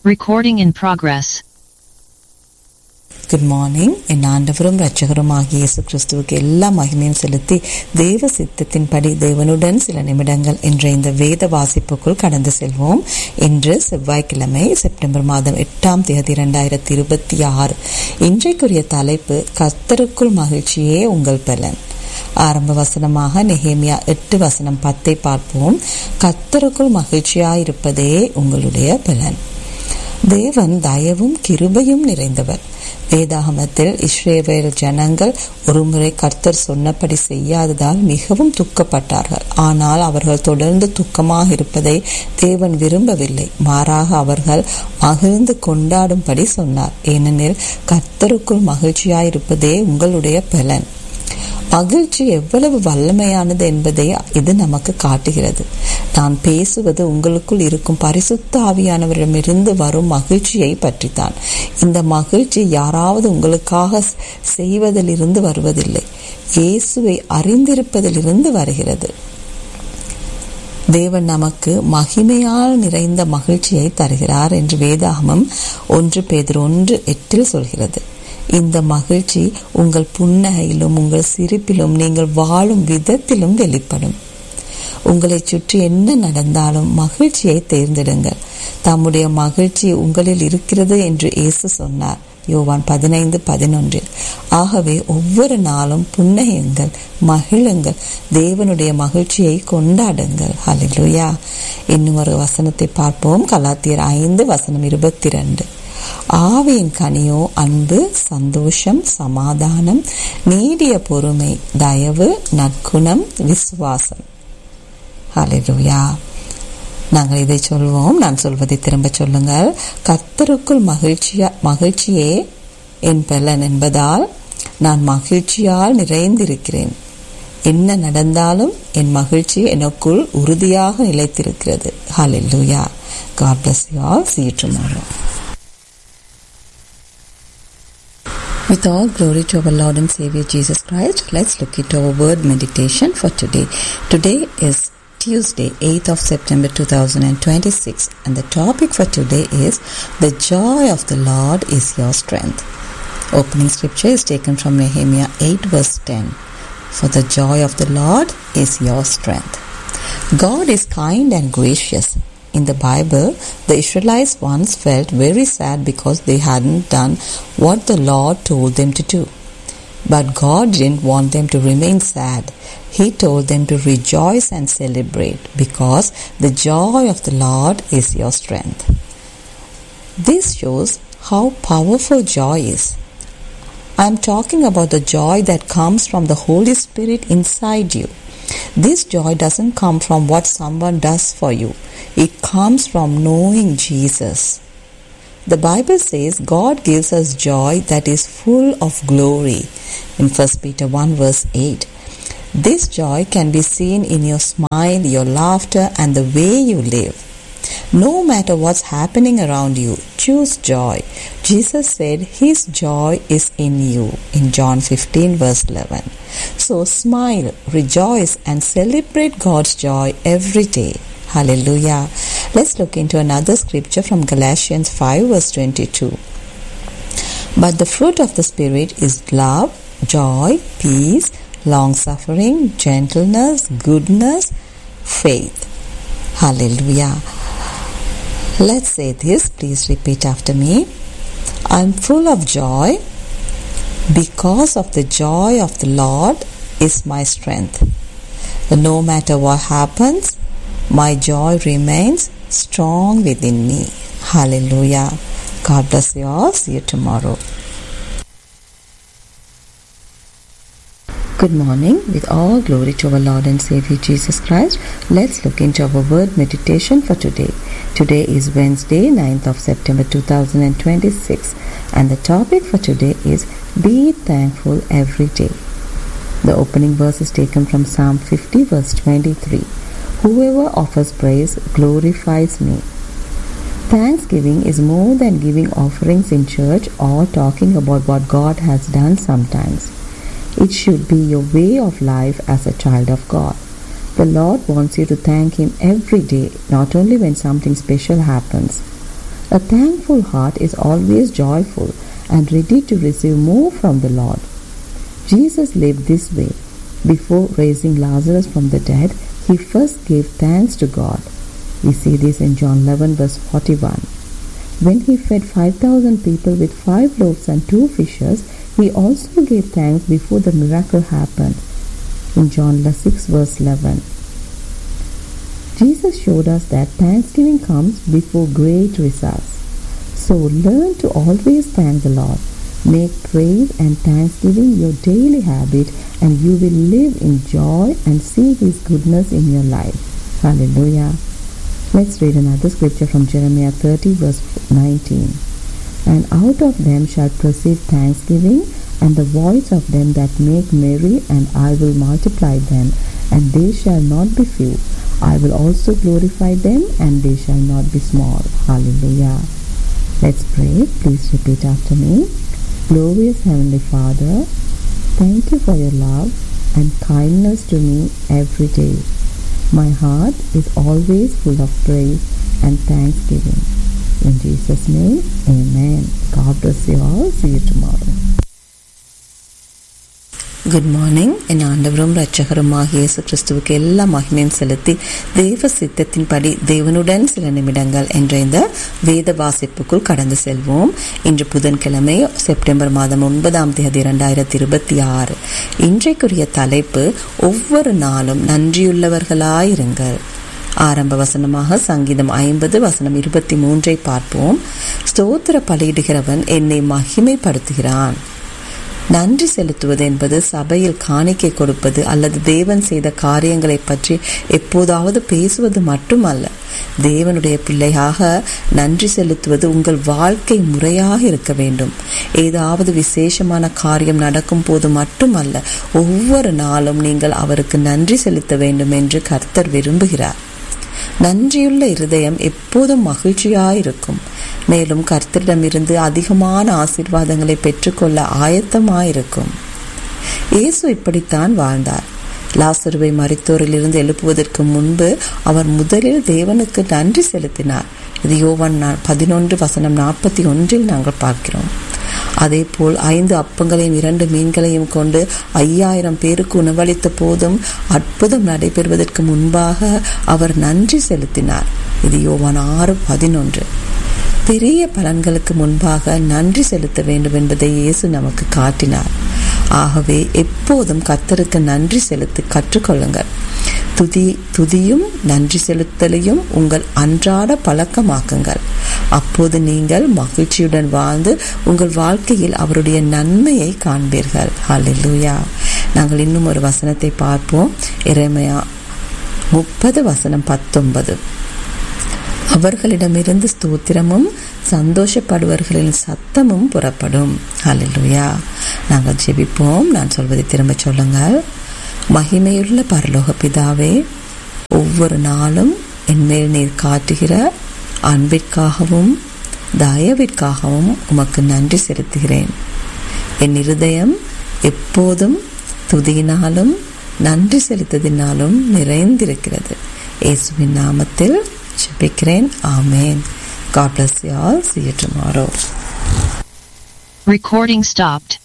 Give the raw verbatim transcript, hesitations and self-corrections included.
Recording in progress. Good morning. என் ஆண்டவரும் இரட்சகருமாகிய இயேசு கிறிஸ்துவுக்கு எல்லா மகிமையும் செலுத்தி தேவ சித்தத்தின்படி தேவனுடன் சில நிமிடங்கள் என்ற இந்த வேத வாசிப்புக்குள் கடந்து செல்வோம். இன்று செவ்வாய்க்கிழமை செப்டம்பர் மாதம் எட்டாம் தேதி இரண்டாயிரத்தி இருபத்தி ஆறு. இன்றைக்குரிய தலைப்பு கர்த்தருக்குள் மகிழ்ச்சியே உங்கள் பலன். ஆரம்ப வசனமாக நெகேமியா எட்டு வசனம் பத்தை பார்ப்போம். கர்த்தருக்குள் மகிழ்ச்சியாயிருப்பதே உங்களுடைய பலன். தேவன் தயவும் கிருபையும் நிறைந்தவர். வேதாகமத்தில் இஸ்ரவேல் ஜனங்கள் ஒருமுறை கர்த்தர் சொன்னபடி செய்யாததால் மிகவும் துக்கப்பட்டார்கள். ஆனால் அவர்கள் தொடர்ந்து துக்கமாக இருப்பதை தேவன் விரும்பவில்லை. மாறாக அவர்கள் மகிழ்ந்து கொண்டாடும்படி சொன்னார். ஏனெனில் கர்த்தருக்குள் மகிழ்ச்சியாயிருப்பதே உங்களுடைய பலன். மகிழ்ச்சி எவ்வளவு வல்லமையானது என்பதை இது நமக்கு காட்டுகிறது. நான் பேசுவது உங்களுக்குள் இருக்கும் பரிசுத்த ஆவியானவரிடமிருந்து வரும் மகிழ்ச்சியை பற்றித்தான். இந்த மகிழ்ச்சி யாராவது உங்களுக்காக செய்வதிலிருந்து வருவதில்லை, இயேசுவை அறிந்திருப்பதிலிருந்து வருகிறது. தேவன் நமக்கு மகிமையால் நிறைந்த மகிழ்ச்சியை தருகிறார் என்று வேதாகமம் ஒன்று பேதுரு ஒன்று எட்டில் சொல்கிறது. இந்த மகிழ்ச்சி உங்கள் புன்னகையிலும் உங்கள் சிரிப்பிலும் நீங்கள் வாழும் விதத்திலும் வெளிப்படும். உங்களை சுற்றி என்ன நடந்தாலும் மகிழ்ச்சியை தேர்ந்தெடுங்கள். தம்முடைய மகிழ்ச்சி உங்களில் இருக்கிறது என்று இயேசு சொன்னார், யோவான் பதினைந்து பதினொன்றில். ஆகவே ஒவ்வொரு நாளும் புன்னகையுங்கள், மகிழுங்கள், தேவனுடைய மகிழ்ச்சியை கொண்டாடுங்கள். ஹல்லேலூயா. இன்னும் ஒரு வசனத்தை பார்ப்போம். கலாத்தியர் ஐந்து வசனம் இருபத்தி ரெண்டு. ஆவியின் கனியோ அன்பு, சந்தோஷம், சமாதானம், நீடிய பொறுமை, தயவு, நற்குணம், விசுவாசம். ஹல்லேலூயா. நாங்கள் இதை சொல்வோம், நான் சொல்வதை திரும்ப சொல்லுங்கள். கர்த்தருக்குள் மகிழ்ச்சியா மகிழ்ச்சியே என் பலன் என்பதால் நான் மகிழ்ச்சியால் நிறைந்திருக்கிறேன். என்ன நடந்தாலும் என் மகிழ்ச்சி எனக்குள் உறுதியாக நிலைத்திருக்கிறது. ஹல்லேலூயா. God bless you all. See you tomorrow. With all glory to our Lord and Savior Jesus Christ, let's look at our word meditation for today. Today is Tuesday, eighth of September two thousand twenty-six, and the topic for today is the joy of the Lord is your strength. Opening scripture is taken from Nehemiah eight verse ten. For the joy of the Lord is your strength. God is kind and gracious. In the Bible, the Israelites once felt very sad because they hadn't done what the Lord told them to do. But God didn't want them to remain sad. He told them to rejoice and celebrate because the joy of the Lord is your strength. This shows how powerful joy is. I am talking about the joy that comes from the Holy Spirit inside you. This joy doesn't come from what someone does for you. It comes from knowing Jesus. The Bible says God gives us joy that is full of glory in First Peter one verse eight. This joy can be seen in your smile, your laughter, and the way you live. No matter what's happening around you, choose joy. Jesus said His joy is in you in John fifteen verse eleven. So smile, rejoice, and celebrate God's joy every day. Hallelujah. Let's look into another scripture from Galatians five verse twenty-two. But the fruit of the Spirit is love, joy, peace, long-suffering, gentleness, goodness, faith. Hallelujah. Let's say this. Please repeat after me. I'm full of joy because of the joy of the Lord is my strength. No matter what happens, my joy remains strong within me. Hallelujah. God bless you all. See you tomorrow. Good morning. With all glory to our Lord and Savior Jesus Christ, let's look into our word meditation for today. Today is Wednesday, ninth of September two thousand twenty-six, and the topic for today is be thankful every day. The opening verse is taken from Psalm fifty verse twenty-three. Whoever offers praise glorifies me. Thanksgiving is more than giving offerings in church or talking about what God has done sometimes. It should be your way of life as a child of God. The Lord wants you to thank Him every day, not only when something special happens. A thankful heart is always joyful and ready to receive more from the Lord. Jesus lived this way. Before raising Lazarus from the dead, he first gave thanks to God. We see this in John eleven verse forty-one. When he fed five thousand people with five loaves and two fishes, he also gave thanks before the miracle happened in John six verse eleven. Jesus showed us that thanksgiving comes before great results. So learn to always thank the Lord. Make praise and thanksgiving your daily habit, and you will live in joy and see His goodness in your life. Hallelujah. Let's read another scripture from Jeremiah thirty verse nineteen. And out of them shall proceed thanksgiving and the voice of them that make merry, and I will multiply them, and they shall not be few. I will also glorify them, and they shall not be small. Hallelujah. Let's pray. Please repeat after me. Glorious Heavenly Father, thank you for your love and kindness to me every day. My heart is always full of praise and thanksgiving. In Jesus' name, amen. God bless you all. See you tomorrow. Good morning. என் ஆண்டவரும் இரட்சகருமாகிய இயேசு கிறிஸ்துவுக்கு எல்லா மகிமையும் செலுத்தி தேவ சித்தத்தின்படி தேவனுடன் சில நிமிடங்கள் என்ற இந்த வேத வாசிப்புக்குள் கடந்து செல்வோம். இன்று புதன்கிழமை செப்டம்பர் மாதம் ஒன்பதாம் தேதி இரண்டாயிரத்தி இருபத்தி ஆறு. இன்றைக்குரிய தலைப்பு ஒவ்வொரு நாளும் நன்றியுள்ளவர்களாயிருங்கள். ஆரம்ப வசனமாக சங்கீதம் ஐம்பது வசனம் இருபத்தி மூன்றை பார்ப்போம். ஸ்தோத்திர பலியிடுகிறவன் என்னை மகிமைப்படுத்துகிறான். நன்றி செலுத்துவது என்பது சபையில் காணிக்கை கொடுப்பது அல்லது தேவன் செய்த காரியங்களை பற்றி எப்போதாவது பேசுவது மட்டுமல்ல. தேவனுடைய பிள்ளையாக நன்றி செலுத்துவது உங்கள் வாழ்க்கை முறையாக இருக்க வேண்டும். ஏதாவது விசேஷமான காரியம் நடக்கும் போது மட்டுமல்ல, ஒவ்வொரு நாளும் நீங்கள் அவருக்கு நன்றி செலுத்த வேண்டும் என்று கர்த்தர் விரும்புகிறார். நன்றியுள்ள இருதயம் எப்போதும் மகிழ்ச்சியாயிருக்கும். மேலும் கர்த்தரிடமிருந்து அதிகமான ஆசீர்வாதங்களை பெற்றுக்கொள்ள ஆயத்தமாயிருக்கும். இயேசு இப்படித்தான் வாழ்ந்தார். லாசருவை மரித்தோரிலிருந்து எழுப்புவதற்கு முன்பு அவர் முதலில் தேவனுக்கு நன்றி செலுத்தினார். இது யோவான் பதினொன்று வசனம் நாற்பத்தி ஒன்றில் நாங்கள் பார்க்கிறோம். அதே போல் ஐந்து அப்பங்களையும் இரண்டு மீன்களையும் கொண்டு ஐயாயிரம் பேருக்கு உணவளித்த போதும் அற்புதம் நடைபெறுவதற்கு முன்பாக அவர் நன்றி செலுத்தினார். இது யோவான் ஆறு பதினொன்று. பெரிய பலன்களுக்கு முன்பாக நன்றி செலுத்த வேண்டும் என்பதை இயேசு நமக்கு காட்டினார். ஆகவே எப்போதும் கர்த்தருக்கு நன்றி செலுத்தி கற்றுக்கொள்ளுங்கள். துதி துதியும் நன்றி செலுத்தலையும் உங்கள் அன்றாட பழக்கமாக்குங்கள். அப்போது நீங்கள் மகிழ்ச்சியுடன் வாழ்ந்து உங்கள் வாழ்க்கையில் அவருடைய நன்மையை காண்பீர்கள். ஹல்லேலூயா. நாங்கள் இன்னும் ஒரு வசனத்தை பார்ப்போம். எரேமியா முப்பது வசனம் பத்தொன்பது. அவர்களிடமிருந்து ஸ்தோத்திரமும் சந்தோஷப்படுவர்களின் சத்தமும் புறப்படும். ஹல்லேலூயா. நாங்கள் ஜெபிப்போம். நான் சொல்வதை திரும்ப சொல்லுங்கள். மகிமையுள்ள பரலோக பிதாவே, ஒவ்வொரு நாளும் என்மேல் நீர் காட்டுகிற அன்பிற்காகவும் தயவிற்காகவும் உமக்கு நன்றி செலுத்துகிறேன். என் இருதயம் எப்போதும் துதியினாலும் நன்றி செலுத்ததினாலும் நிறைந்திருக்கிறது. இயேசுவின் நாமத்தில் ஜெபிக்கிறேன். ஆமென். God bless you all. See you tomorrow. Recording stopped.